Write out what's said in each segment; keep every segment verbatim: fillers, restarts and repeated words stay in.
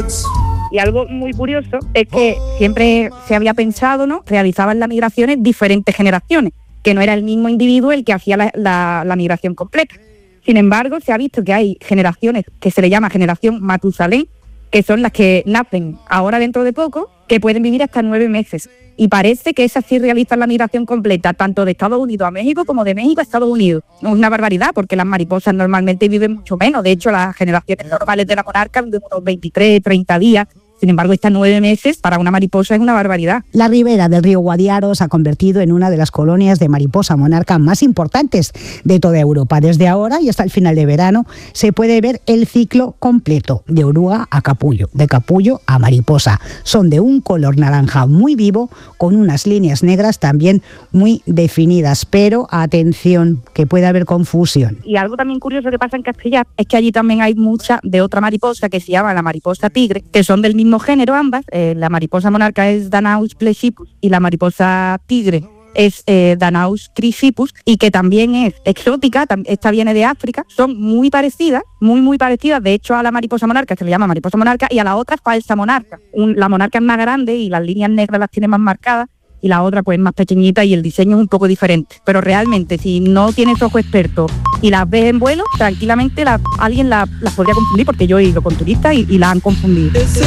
Y algo muy curioso es que siempre se había pensado, ¿no?, realizaban las migraciones diferentes generaciones, que no era el mismo individuo el que hacía la, la, la migración completa. Sin embargo, se ha visto que hay generaciones que se le llama generación Matusalén, que son las que nacen ahora dentro de poco, que pueden vivir hasta nueve meses. Y parece que esas sí realizan la migración completa, tanto de Estados Unidos a México como de México a Estados Unidos. Es una barbaridad, porque las mariposas normalmente viven mucho menos. De hecho, las generaciones normales de la monarca viven unos veintitrés, treinta días. Sin embargo, estas nueve meses para una mariposa es una barbaridad. La ribera del río Guadiaro se ha convertido en una de las colonias de mariposa monarca más importantes de toda Europa. Desde ahora y hasta el final de verano se puede ver el ciclo completo, de oruga a capullo, de capullo a mariposa. Son de un color naranja muy vivo, con unas líneas negras también muy definidas. Pero atención, que puede haber confusión. Y algo también curioso que pasa en Castellar es que allí también hay mucha de otra mariposa que se llama la mariposa tigre, que son del mismo género ambas. Eh, la mariposa monarca es Danaus plexipus y la mariposa tigre es eh, Danaus crisipus, y que también es exótica. Esta viene de África. Son muy parecidas, muy muy parecidas, de hecho, a la mariposa monarca, que se le llama mariposa monarca, y a la otra falsa monarca. Un, la monarca es más grande y las líneas negras las tiene más marcadas, y la otra pues más pequeñita y el diseño es un poco diferente. Pero realmente, si no tienes ojo experto y las ves en vuelo, tranquilamente la, alguien la, las podría confundir, porque yo he ido con turistas y, y la han confundido.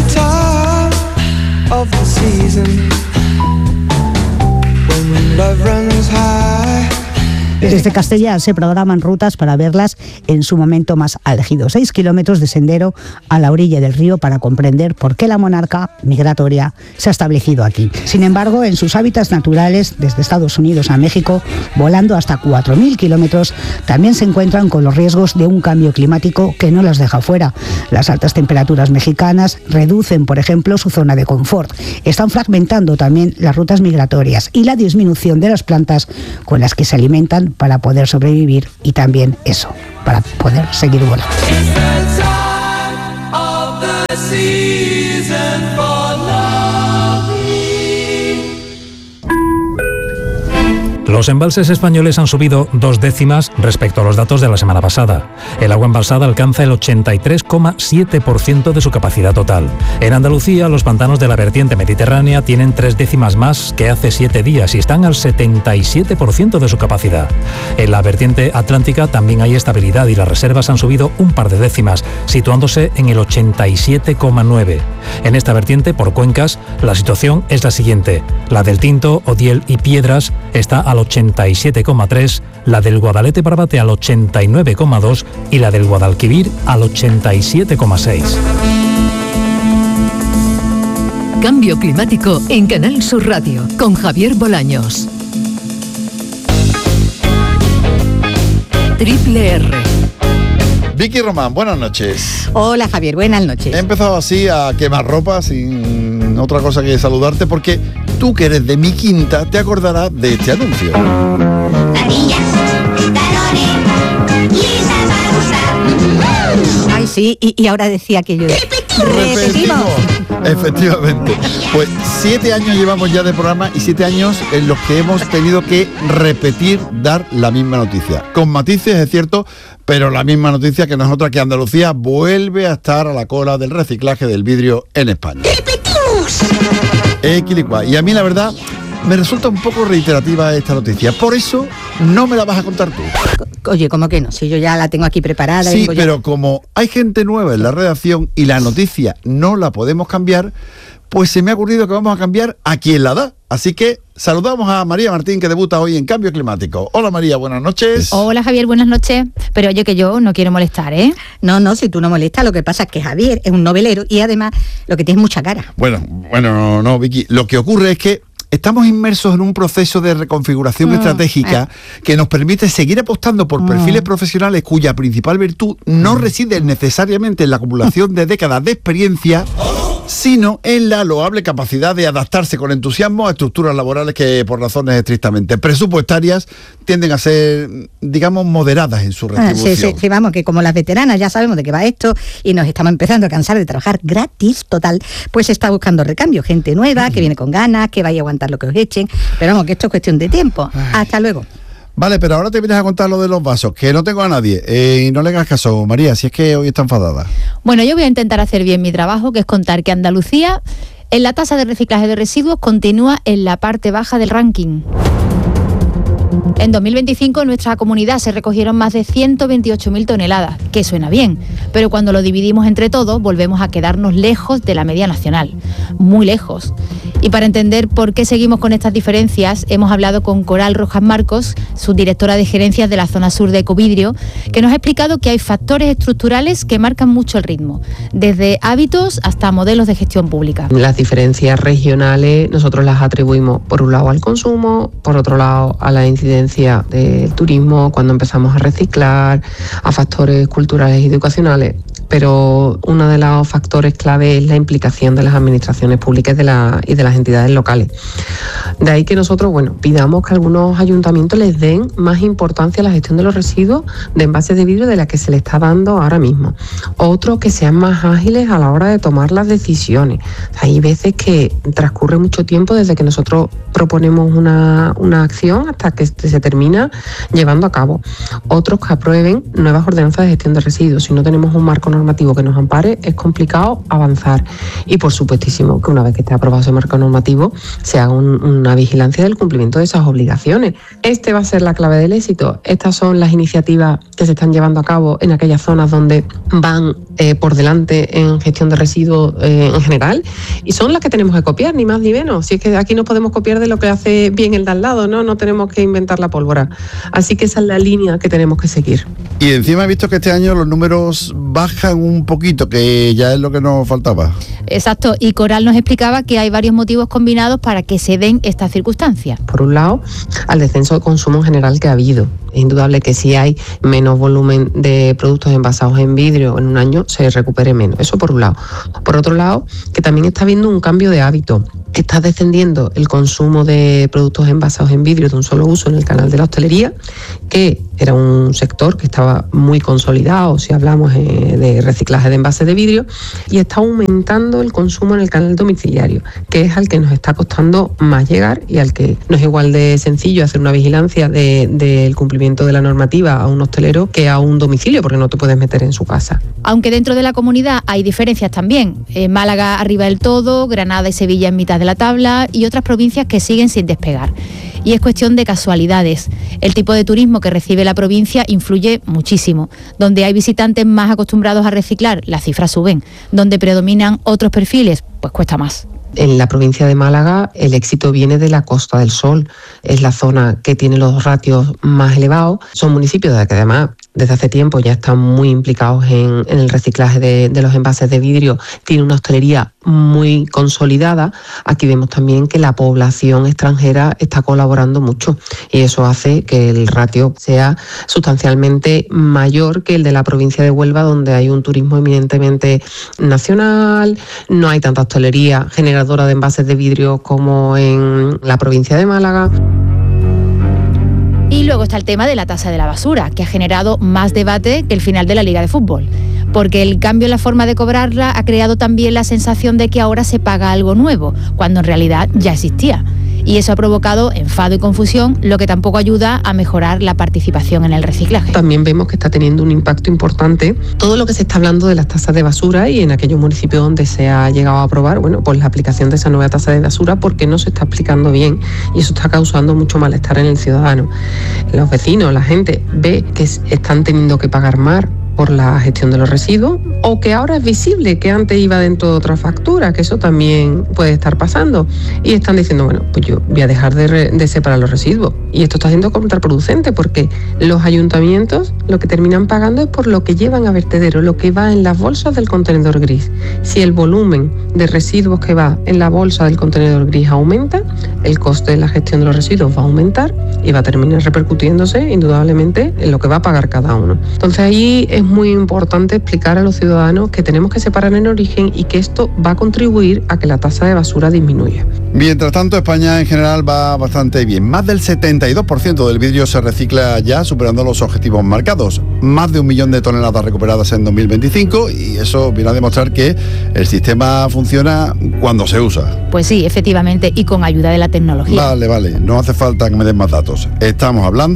Desde Castellar se programan rutas para verlas en su momento más álgido. Seis kilómetros de sendero a la orilla del río para comprender por qué la monarca migratoria se ha establecido aquí. Sin embargo, en sus hábitats naturales, desde Estados Unidos a México, volando hasta cuatro mil kilómetros, también se encuentran con los riesgos de un cambio climático que no las deja fuera. Las altas temperaturas mexicanas reducen, por ejemplo, su zona de confort. Están fragmentando también las rutas migratorias y la disminución de las plantas con las que se alimentan para poder sobrevivir, y también eso, para poder seguir volando. Los embalses españoles han subido dos décimas respecto a los datos de la semana pasada. El agua embalsada alcanza el ochenta y tres coma siete por ciento de su capacidad total. En Andalucía, los pantanos de la vertiente mediterránea tienen tres décimas más que hace siete días y están al setenta y siete por ciento de su capacidad. En la vertiente atlántica también hay estabilidad y las reservas han subido un par de décimas, situándose en el ochenta y siete coma nueve. En esta vertiente, por cuencas, la situación es la siguiente. La del Tinto, Odiel y Piedras está al ochenta y siete coma tres, la del Guadalete-Barbate al ochenta y nueve coma dos y la del Guadalquivir al ochenta y siete coma seis. Cambio climático en Canal Sur Radio con Javier Bolaños. Triple R. Vicky Román, buenas noches. Hola Javier, buenas noches. He empezado así a quemar ropa sin otra cosa que saludarte, porque tú, que eres de mi quinta, te acordarás de este anuncio. Ay, sí, y, y ahora decía que yo... ¡Repetimos! ¡Repetimos! Efectivamente. Pues siete años llevamos ya de programa y siete años en los que hemos tenido que repetir, dar la misma noticia. Con matices, es cierto, pero la misma noticia, que no es otra que Andalucía vuelve a estar a la cola del reciclaje del vidrio en España. ¡Repetimos! Equilicua. Y a mí, la verdad, me resulta un poco reiterativa esta noticia. Por eso no me la vas a contar tú. Oye, ¿cómo que no? Si yo ya la tengo aquí preparada. Sí, ya... pero como hay gente nueva en la redacción y la noticia no la podemos cambiar, pues se me ha ocurrido que vamos a cambiar a quien la da. Así que saludamos a María Martín, que debuta hoy en Cambio Climático. Hola María, buenas noches. Hola Javier, buenas noches. Pero oye, que yo no quiero molestar, ¿eh? No, no, si tú no molestas, lo que pasa es que Javier es un novelero y además lo que tiene es mucha cara. Bueno, bueno, no, no, Vicky, lo que ocurre es que estamos inmersos en un proceso de reconfiguración mm, estratégica eh. que nos permite seguir apostando por mm. perfiles profesionales cuya principal virtud no reside necesariamente en la acumulación de décadas de experiencia, sino en la loable capacidad de adaptarse con entusiasmo a estructuras laborales que, por razones estrictamente presupuestarias, tienden a ser, digamos, moderadas en su retribución. Ah, sí, sí, sí, vamos, que como las veteranas ya sabemos de qué va esto y nos estamos empezando a cansar de trabajar gratis, total, pues se está buscando recambio, gente nueva, que viene con ganas, que vaya a aguantar lo que os echen, pero vamos, que esto es cuestión de tiempo. Ay. Hasta luego. Vale, pero ahora te vienes a contar lo de los vasos, que no tengo a nadie. Eh, y no le hagas caso, María, si es que hoy está enfadada. Bueno, yo voy a intentar hacer bien mi trabajo, que es contar que Andalucía, en la tasa de reciclaje de residuos, continúa en la parte baja del ranking. En dos mil veinticinco en nuestra comunidad se recogieron más de ciento veintiocho mil toneladas, que suena bien, pero cuando lo dividimos entre todos volvemos a quedarnos lejos de la media nacional, muy lejos. Y para entender por qué seguimos con estas diferencias, hemos hablado con Coral Rojas Marcos, subdirectora de gerencias de la zona sur de Ecovidrio, que nos ha explicado que hay factores estructurales que marcan mucho el ritmo, desde hábitos hasta modelos de gestión pública. Las diferencias regionales nosotros las atribuimos por un lado al consumo, por otro lado a la incidencia del turismo, cuando empezamos a reciclar, a factores culturales y educacionales, pero uno de los factores clave es la implicación de las administraciones públicas de la, y de las entidades locales. De ahí que nosotros, bueno, pidamos que algunos ayuntamientos les den más importancia a la gestión de los residuos de envases de vidrio de la que se le está dando ahora mismo. Otros que sean más ágiles a la hora de tomar las decisiones. Hay veces que transcurre mucho tiempo desde que nosotros proponemos una, una acción hasta que se termina llevando a cabo. Otros que aprueben nuevas ordenanzas de gestión de residuos. Si no tenemos un marco normativo que nos ampare, es complicado avanzar. Y por supuestísimo que una vez que esté aprobado ese marco normativo, se haga un, una vigilancia del cumplimiento de esas obligaciones. Este va a ser la clave del éxito. Estas son las iniciativas que se están llevando a cabo en aquellas zonas donde van eh, por delante en gestión de residuos eh, en general, y son las que tenemos que copiar, ni más ni menos. Si es que aquí no podemos copiar de lo que hace bien el de al lado, ¿no? No tenemos que inventar la pólvora. Así que esa es la línea que tenemos que seguir. Y encima he visto que este año los números bajan un poquito, que ya es lo que nos faltaba. Exacto, y Coral nos explicaba que hay varios motivos combinados para que se den estas circunstancias. Por un lado, al descenso de consumo en general que ha habido. Es indudable que si hay menos volumen de productos envasados en vidrio en un año, se recupere menos. Eso por un lado. Por otro lado, que también está habiendo un cambio de hábito. Está descendiendo el consumo de productos envasados en vidrio de un solo uso en el canal de la hostelería, que era un sector que estaba muy consolidado si hablamos eh, de reciclaje de envases de vidrio, y está aumentando el consumo en el canal domiciliario, que es al que nos está costando más llegar y al que no es igual de sencillo hacer una vigilancia del de, cumplimiento de la normativa a un hostelero que a un domicilio, porque no te puedes meter en su casa. Aunque dentro de la comunidad hay diferencias también. Eh, Málaga arriba del todo, Granada y Sevilla en mitad de la tabla, y otras provincias que siguen sin despegar. Y es cuestión de casualidades. El tipo de turismo que recibe la provincia influye muchísimo. Donde hay visitantes más acostumbrados a reciclar, las cifras suben. Donde predominan otros perfiles, pues cuesta más. En la provincia de Málaga el éxito viene de la Costa del Sol, es la zona que tiene los ratios más elevados. Son municipios que además desde hace tiempo ya están muy implicados en, en el reciclaje de, de los envases de vidrio, tiene una hostelería muy consolidada. Aquí vemos también que la población extranjera está colaborando mucho y eso hace que el ratio sea sustancialmente mayor que el de la provincia de Huelva, donde hay un turismo eminentemente nacional, no hay tanta hostelería generadora de envases de vidrio como en la provincia de Málaga. Y luego está el tema de la tasa de la basura, que ha generado más debate que el final de la Liga de Fútbol. Porque el cambio en la forma de cobrarla ha creado también la sensación de que ahora se paga algo nuevo, cuando en realidad ya existía. Y eso ha provocado enfado y confusión, lo que tampoco ayuda a mejorar la participación en el reciclaje. También vemos que está teniendo un impacto importante todo lo que se está hablando de las tasas de basura, y en aquellos municipios donde se ha llegado a aprobar, bueno, pues la aplicación de esa nueva tasa de basura, porque no se está aplicando bien y eso está causando mucho malestar en el ciudadano. Los vecinos, la gente ve que están teniendo que pagar más por la gestión de los residuos, o que ahora es visible que antes iba dentro de otra factura, que eso también puede estar pasando, y están diciendo, bueno, pues yo voy a dejar de, re, de separar los residuos, y esto está siendo contraproducente porque los ayuntamientos lo que terminan pagando es por lo que llevan a vertedero, lo que va en las bolsas del contenedor gris. Si el volumen de residuos que va en la bolsa del contenedor gris aumenta, el coste de la gestión de los residuos va a aumentar y va a terminar repercutiéndose indudablemente en lo que va a pagar cada uno. Entonces ahí es muy importante explicar a los ciudadanos que tenemos que separar en origen y que esto va a contribuir a que la tasa de basura disminuya. Mientras tanto, España en general va bastante bien. Más del setenta y dos por ciento del vidrio se recicla ya, superando los objetivos marcados. Más de un millón de toneladas recuperadas en dos mil veinticinco, y eso viene a demostrar que el sistema funciona cuando se usa. Pues sí, efectivamente, y con ayuda de la tecnología. Vale, vale, no hace falta que me den más datos. Estamos hablando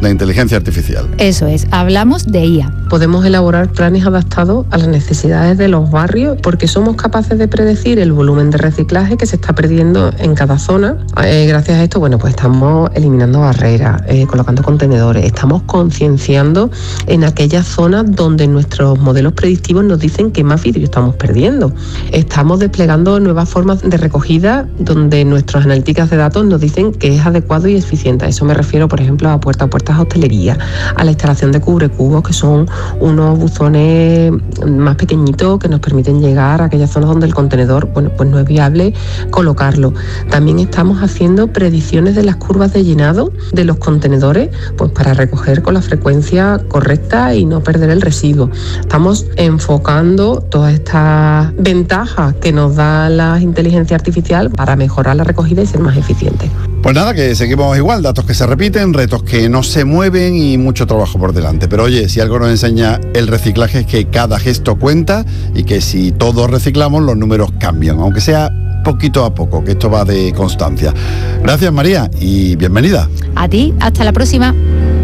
de inteligencia artificial. Eso es, hablamos de I A. Podemos elaborar planes adaptados a las necesidades de los barrios porque somos capaces de predecir el volumen de reciclaje que se está perdiendo en cada zona. Eh, gracias a esto, bueno, pues estamos eliminando barreras, eh, colocando contenedores, estamos concienciando en aquellas zonas donde nuestros modelos predictivos nos dicen que más vidrio estamos perdiendo. Estamos desplegando nuevas formas de recogida donde nuestras analíticas de datos nos dicen que es adecuado y eficiente. A eso me refiero, por ejemplo, a puerta a puertas hostelería, a la instalación de cubrecubos, que son unos buzones más pequeñitos que nos permiten llegar a aquellas zonas donde el contenedor, bueno, pues no es viable colocarlo. También estamos haciendo predicciones de las curvas de llenado de los contenedores, pues para recoger con la frecuencia correcta y no perder el residuo. Estamos enfocando todas estas ventajas que nos da la inteligencia artificial para mejorar la recogida y ser más eficientes. Pues nada, que seguimos igual, datos que se repiten, retos que no se mueven y mucho trabajo por delante. Pero oye, si algo nos enseña el reciclaje es que cada gesto cuenta y que si todos reciclamos los números cambian, aunque sea poquito a poco, que esto va de constancia. Gracias, María, y bienvenida. A ti, hasta la próxima.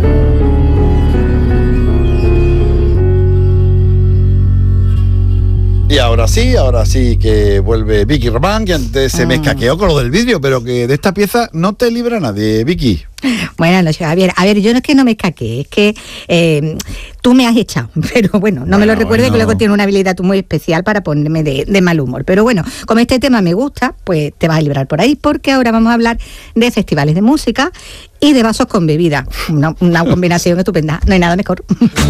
Y ahora sí, ahora sí que vuelve Vicky Román, que antes se me escaqueó con lo del vidrio, pero que de esta pieza no te libra nadie, Vicky. Buenas noches, Javier. A ver, yo no es que no me escaqué, es que eh, tú me has echado, pero bueno, no bueno, me lo recuerdo, bueno. Que luego tiene una habilidad tú muy especial para ponerme de, de mal humor. Pero bueno, como este tema me gusta, pues te vas a librar por ahí, porque ahora vamos a hablar de festivales de música y de vasos con bebida. Una, una combinación estupenda, no hay nada mejor.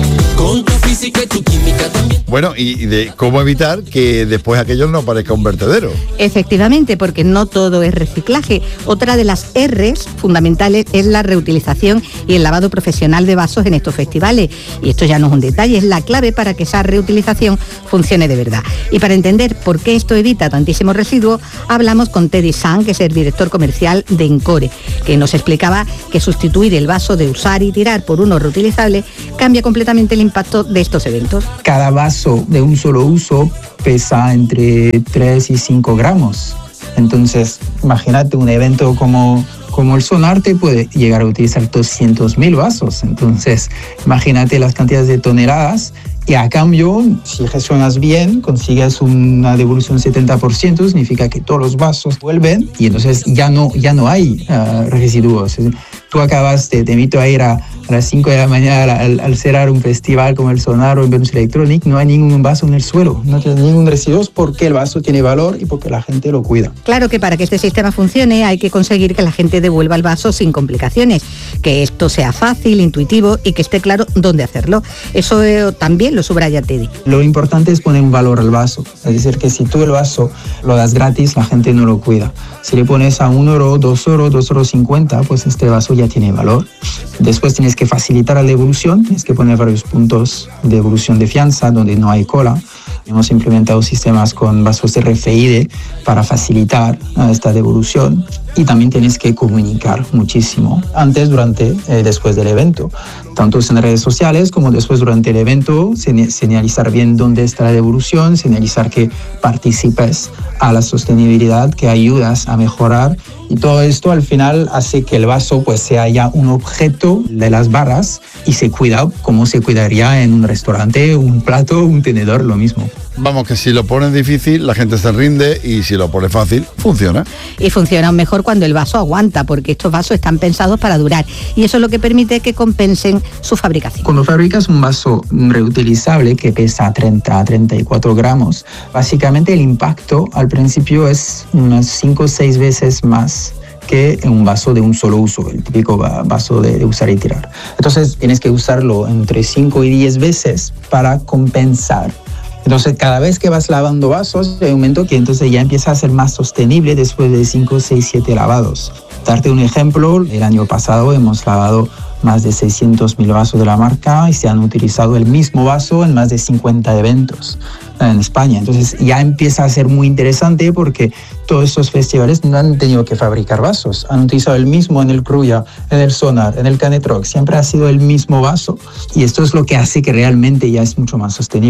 Con tu física y tu química también. Bueno, y de cómo evitar que después aquello no parezca un vertedero. Efectivamente, porque no todo es reciclaje. Otra de las R's fundamentales es la reutilización y el lavado profesional de vasos en estos festivales. Y esto ya no es un detalle, es la clave para que esa reutilización funcione de verdad. Y para entender por qué esto evita tantísimos residuos, hablamos con Teddy Sang, que es el director comercial de Encore, que nos explicaba que sustituir el vaso de usar y tirar por uno reutilizable cambia completamente el impacto de estos eventos. Cada vaso de un solo uso pesa entre tres y cinco gramos. Entonces, imagínate un evento como, como el Sonarte puede llegar a utilizar doscientos mil vasos. Entonces, imagínate las cantidades de toneladas. Y a cambio, si gestionas bien, consigues una devolución setenta por ciento, significa que todos los vasos vuelven y entonces ya no, ya no hay uh, residuos. Tú acabas, te, te invito a ir a, a las cinco de la mañana al, al cerrar un festival como el Sonar o el Venus Electronic, no hay ningún vaso en el suelo, no tiene ningún residuo porque el vaso tiene valor y porque la gente lo cuida. Claro que para que este sistema funcione hay que conseguir que la gente devuelva el vaso sin complicaciones, que esto sea fácil, intuitivo y que esté claro dónde hacerlo. Eso eh, también lo subraya Teddy. Lo importante es poner un valor al vaso, es decir, que si tú el vaso lo das gratis, la gente no lo cuida. Si le pones a un euro, dos euros, dos euros cincuenta, pues este vaso ya tiene valor. Después tienes que facilitar la devolución, tienes que poner varios puntos de devolución de fianza donde no hay cola. Hemos implementado sistemas con vasos R F I D para facilitar uh, esta devolución y también tienes que comunicar muchísimo antes, durante y eh, después del evento. Tanto en redes sociales como después durante el evento, señalizar bien dónde está la devolución, señalizar que participes a la sostenibilidad, que ayudas a mejorar. Y todo esto al final hace que el vaso pues sea ya un objeto de las barras y se cuida como se cuidaría en un restaurante, un plato, un tenedor, lo mismo. Vamos, que si lo pones difícil, la gente se rinde y si lo pones fácil, funciona. Y funciona mejor cuando el vaso aguanta, porque estos vasos están pensados para durar y eso es lo que permite que compensen su fabricación. Cuando fabricas un vaso reutilizable que pesa treinta a treinta y cuatro gramos, básicamente el impacto al principio es unas cinco o seis veces más que un vaso de un solo uso, el típico vaso de, de usar y tirar. Entonces tienes que usarlo entre cinco y diez veces para compensar. Entonces, cada vez que vas lavando vasos, hay un momento que entonces ya empieza a ser más sostenible después de cinco, seis, siete lavados. Darte un ejemplo, el año pasado hemos lavado más de seiscientos mil vasos de la marca y se han utilizado el mismo vaso en más de cincuenta eventos en España. Entonces ya empieza a ser muy interesante porque todos estos festivales no han tenido que fabricar vasos, han utilizado el mismo en el Cruya, en el Sonar, en el Canet Rock, siempre ha sido el mismo vaso y esto es lo que hace que realmente ya es mucho más sostenible.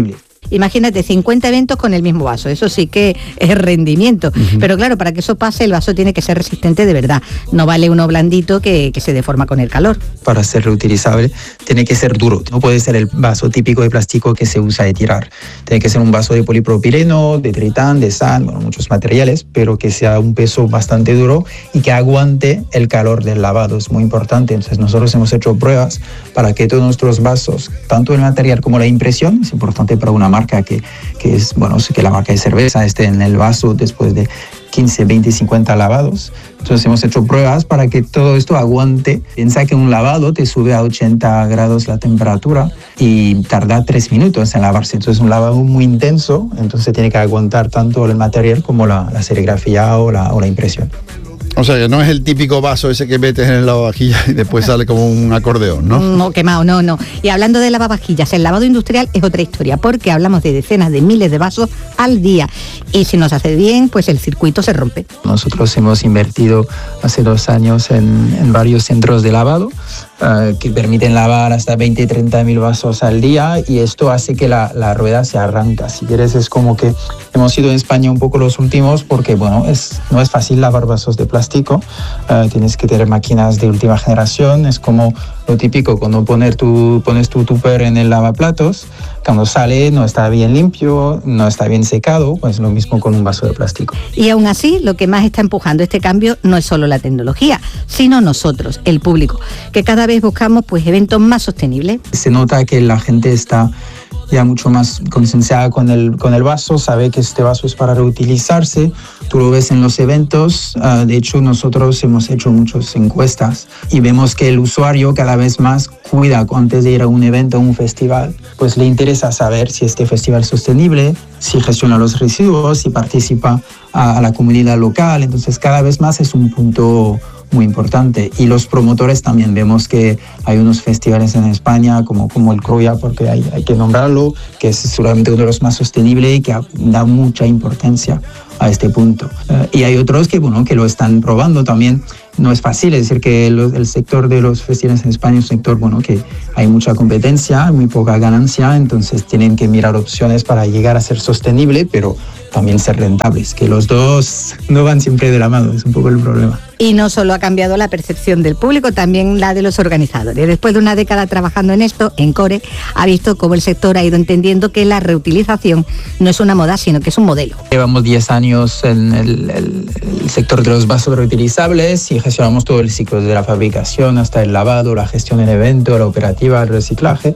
Imagínate, cincuenta eventos con el mismo vaso, eso sí que es rendimiento. Uh-huh. Pero claro, para que eso pase, el vaso tiene que ser resistente de verdad. No vale uno blandito que, que se deforma con el calor. Para ser reutilizable tiene que ser duro, no puede ser el vaso típico de plástico que se usa de tirar. Tiene que ser un vaso de polipropileno, de tritán, de san, bueno, muchos materiales, pero que sea un peso bastante duro y que aguante el calor del lavado, es muy importante. Entonces nosotros hemos hecho pruebas para que todos nuestros vasos, tanto el material como la impresión, es importante para una marca que, que es, bueno, que la marca de cerveza esté en el vaso después de quince, veinte, cincuenta lavados. Entonces hemos hecho pruebas para que todo esto aguante. Piensa que un lavado te sube a ochenta grados la temperatura y tarda tres minutos en lavarse. Entonces es un lavado muy intenso, entonces tiene que aguantar tanto el material como la, la serigrafía o la, o la impresión. O sea, que no es el típico vaso ese que metes en el lavavajillas y después sale como un acordeón, ¿no? No, quemado, no, no. Y hablando de lavavajillas, el lavado industrial es otra historia, porque hablamos de decenas de miles de vasos al día. Y si nos hace bien, pues el circuito se rompe. Nosotros hemos invertido hace dos años en, en varios centros de lavado uh, que permiten lavar hasta veinte, treinta mil vasos al día, y esto hace que la, la rueda se arranca. Si quieres, es como que hemos sido en España un poco los últimos porque, bueno, es, no es fácil lavar vasos de plástico. Uh, tienes que tener máquinas de última generación. Es como lo típico cuando poner tu, pones tu tupper en el lavaplatos, cuando sale no está bien limpio, no está bien secado, pues lo mismo con un vaso de plástico. Y aún así, lo que más está empujando este cambio no es solo la tecnología, sino nosotros, el público, que cada vez buscamos pues eventos más sostenibles. Se nota que la gente está ya mucho más concienciada con el, con el vaso, sabe que este vaso es para reutilizarse. Tú lo ves en los eventos. Uh, de hecho, nosotros hemos hecho muchas encuestas y vemos que el usuario cada vez más cuida antes de ir a un evento, a un festival. Pues le interesa saber si este festival es sostenible, si gestiona los residuos, si participa a, a la comunidad local. Entonces, cada vez más es un punto muy importante. Y los promotores también vemos que hay unos festivales en España como, como el Croya, porque hay, hay que nombrarlo, que es seguramente uno de los más sostenibles y que da mucha importancia a este punto. Uh, y hay otros que, bueno, que lo están probando también. No es fácil, es decir, que lo, el sector de los festivales en España es un sector, bueno, que hay mucha competencia, muy poca ganancia, entonces tienen que mirar opciones para llegar a ser sostenible, pero también ser rentables, que los dos no van siempre de la mano, es un poco el problema. Y no solo ha cambiado la percepción del público, también la de los organizadores. Después de una década trabajando en esto, Encore ha visto cómo el sector ha ido entendiendo que la reutilización no es una moda, sino que es un modelo. Llevamos diez años en el, el, el sector de los vasos reutilizables y gestionamos todo el ciclo, desde la fabricación hasta el lavado, la gestión del evento, la operativa, el reciclaje.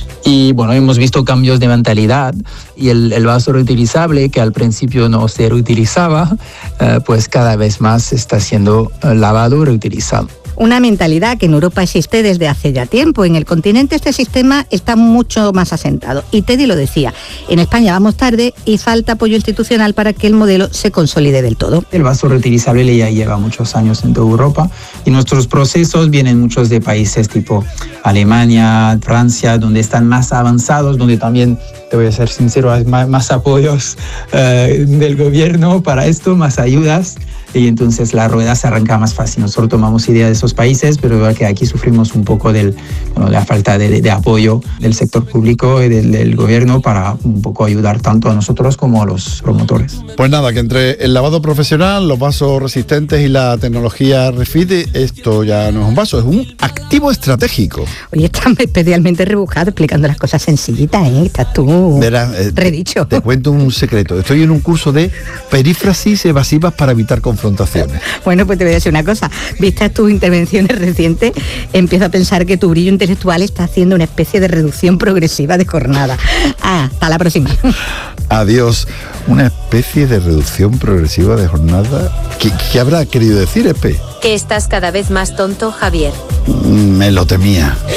Y bueno, hemos visto cambios de mentalidad y el, el vaso reutilizable, que al principio no se reutilizaba, eh, pues cada vez más está siendo lavado y reutilizado. Una mentalidad que en Europa existe desde hace ya tiempo. En el continente este sistema está mucho más asentado. Y Teddy lo decía, en España vamos tarde y falta apoyo institucional para que el modelo se consolide del todo. El vaso reutilizable ya lleva muchos años en toda Europa y nuestros procesos vienen muchos de países tipo Alemania, Francia, donde están más avanzados, donde también, te voy a ser sincero, hay más, más apoyos uh, del gobierno para esto, más ayudas. Y entonces la rueda se arranca más fácil. Nosotros tomamos idea de esos países, pero igual que aquí sufrimos un poco de bueno, la falta de, de apoyo del sector público y del, del gobierno para un poco ayudar tanto a nosotros como a los promotores. Pues nada, que entre el lavado profesional, los vasos resistentes y la tecnología Refit, esto ya no es un vaso, es un activo estratégico. Oye, está especialmente rebuscado explicando las cosas sencillitas, ¿eh? Estás tú Verás, eh, redicho. Te, te cuento un secreto. Estoy en un curso de perífrasis evasivas para evitar confrontaciones. Bueno, pues te voy a decir una cosa. Vistas tus intervenciones recientes, empiezo a pensar que tu brillo intelectual está haciendo una especie de reducción progresiva de jornada. Ah, hasta la próxima. Adiós. Una especie de reducción progresiva de jornada. ¿Qué, qué habrá querido decir, Espe? Que estás cada vez más tonto, Javier. Me lo temía.